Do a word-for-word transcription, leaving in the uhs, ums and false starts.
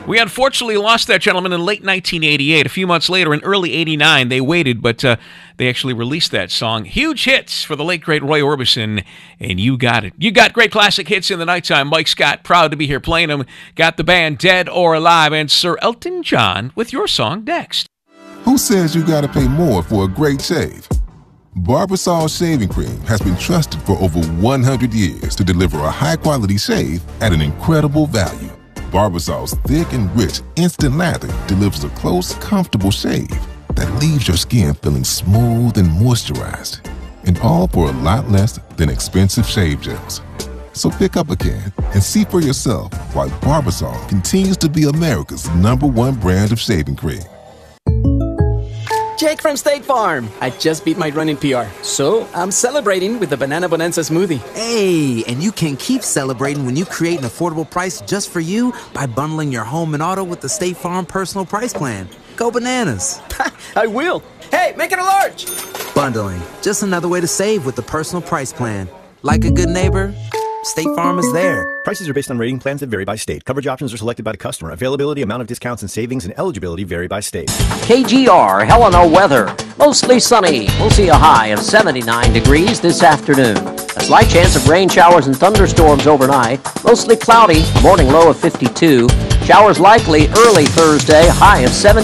We unfortunately lost that gentleman in late nineteen eighty-eight. A few months later, in early eighty-nine, they waited, but uh, they actually released that song. Huge hits for the late, great Roy Orbison, and you got it. You got great classic hits in the nighttime. Mike Scott, proud to be here playing them. Got the band Dead or Alive, and Sir Elton John with your song next. Who says you gotta pay more for a great shave? Barbasol Shaving Cream has been trusted for over one hundred years to deliver a high-quality shave at an incredible value. Barbasol's thick and rich instant lather delivers a close, comfortable shave that leaves your skin feeling smooth and moisturized, and all for a lot less than expensive shave gels. So pick up a can and see for yourself why Barbasol continues to be America's number one brand of shaving cream. Jake from State Farm. I just beat my running P R, so I'm celebrating with the Banana Bonanza smoothie. Hey, and you can keep celebrating when you create an affordable price just for you by bundling your home and auto with the State Farm Personal Price Plan. Go bananas. I will. Hey, make it a large. Bundling, just another way to save with the Personal Price Plan. Like a good neighbor, State Farm is there. Prices are based on rating plans that vary by state. Coverage options are selected by the customer. Availability, amount of discounts and savings, and eligibility vary by state. K G R Helena weather. Mostly sunny. We'll see a high of seventy-nine degrees this afternoon. A slight chance of rain showers and thunderstorms overnight. Mostly cloudy. A morning low of fifty-two. Showers likely early Thursday. High of seventy.